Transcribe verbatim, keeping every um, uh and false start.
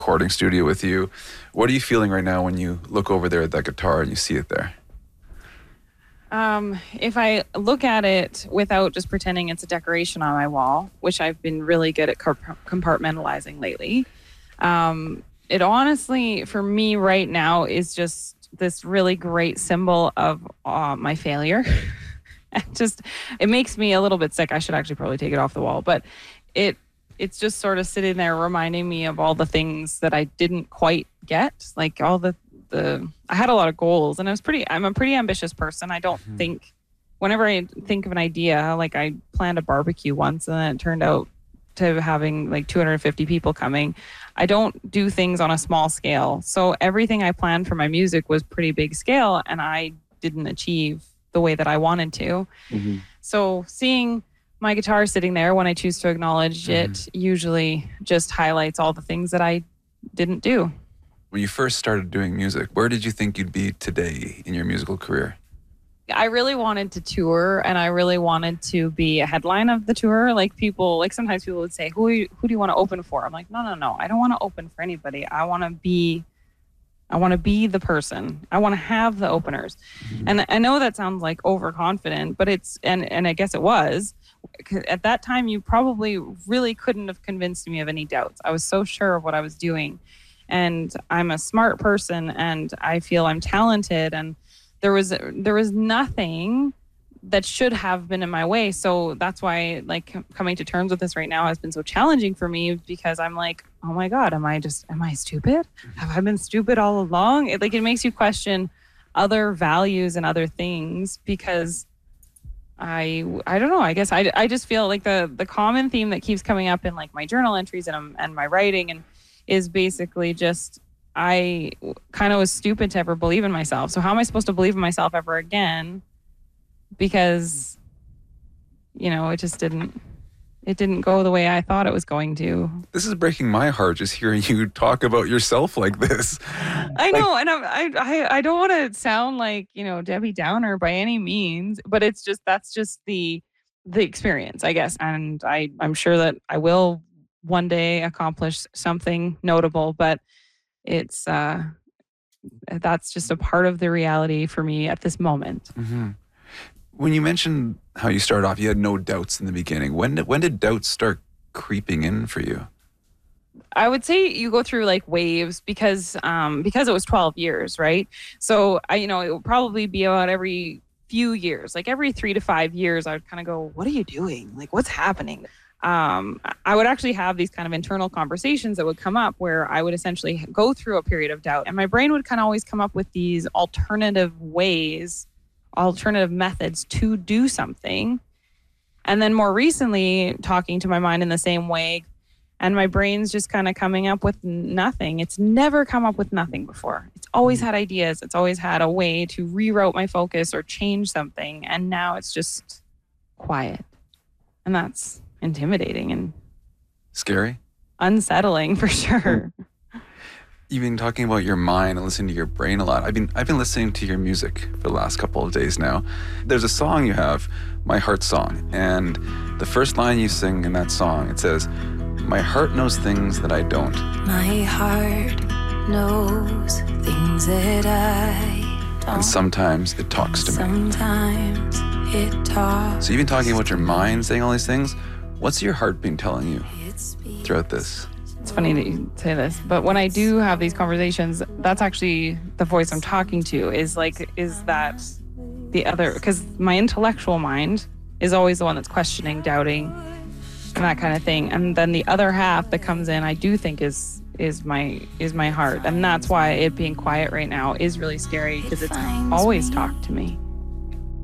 recording studio with you. What are you feeling right now when you look over there at that guitar and you see it there? Um, if I look at it without just pretending it's a decoration on my wall, which I've been really good at compartmentalizing lately, um, it honestly, for me right now, is just this really great symbol of uh, my failure. It just, it makes me a little bit sick. I should actually probably take it off the wall, but it it's just sort of sitting there reminding me of all the things that I didn't quite get, like all the The, I had a lot of goals, and I was pretty, I'm a pretty ambitious person. I don't mm-hmm. think, whenever I think of an idea, like I planned a barbecue once and then it turned out to having like two hundred fifty people coming. I don't do things on a small scale. So everything I planned for my music was pretty big scale, and I didn't achieve the way that I wanted to. Mm-hmm. So seeing my guitar sitting there when I choose to acknowledge mm-hmm. it usually just highlights all the things that I didn't do. When you first started doing music, where did you think you'd be today in your musical career? I really wanted to tour, and I really wanted to be a headline of the tour. Like people, like sometimes people would say, who, are you, who do you want to open for? I'm like, no, no, no. I don't want to open for anybody. I want to be, I want to be the person. I want to have the openers. Mm-hmm. And I know that sounds like overconfident, but it's, and, and I guess it was. At that time, you probably really couldn't have convinced me of any doubts. I was so sure of what I was doing. And I'm a smart person, and I feel I'm talented, and there was there was nothing that should have been in my way. So that's why, like, coming to terms with this right now has been so challenging for me, because I'm like, oh my God, am I just am I stupid? Have I been stupid all along? It, like, it makes you question other values and other things, because I I don't know. I guess I, I just feel like the the common theme that keeps coming up in like my journal entries and and my writing and is basically just, I kind of was stupid to ever believe in myself. So how am I supposed to believe in myself ever again? Because, you know, it just didn't, it didn't go the way I thought it was going to. This is breaking my heart, just hearing you talk about yourself like this. I know. Like, and I, I, I don't want to sound like, you know, Debbie Downer by any means, but it's just, that's just the, the experience, I guess. And I, I'm sure that I will one day accomplish something notable, but it's uh that's just a part of the reality for me at this moment. Mm-hmm. When you mentioned how you started off, you had no doubts in the beginning. When did, when did doubts start creeping in for you? I would say you go through like waves, because um because it was twelve years, right? So I you know it would probably be about every few years, like every three to five years, I would kind of go, what are you doing? Like, what's happening? Um, I would actually have these kind of internal conversations that would come up where I would essentially go through a period of doubt, and my brain would kind of always come up with these alternative ways, alternative methods to do something. And then more recently, talking to my mind in the same way, and my brain's just kind of coming up with nothing. It's never come up with nothing before. It's always had ideas. It's always had a way to reroute my focus or change something. And now it's just quiet. And that's intimidating and scary, unsettling for sure. You've been talking about your mind and listening to your brain a lot. I've been I've been listening to your music for the last couple of days now. There's a song you have, My Heart Song, and the first line you sing in that song, it says, "My heart knows things that I don't." My heart knows things that I don't. And sometimes it talks to me. Sometimes it talks. So you've been talking about your mind saying all these things. What's your heart been telling you throughout this? It's funny that you say this, but when I do have these conversations, that's actually the voice I'm talking to, is like, is that the other, because my intellectual mind is always the one that's questioning, doubting, and that kind of thing. And then the other half that comes in, I do think is is my is my heart. And that's why it being quiet right now is really scary, because it's always talked to me.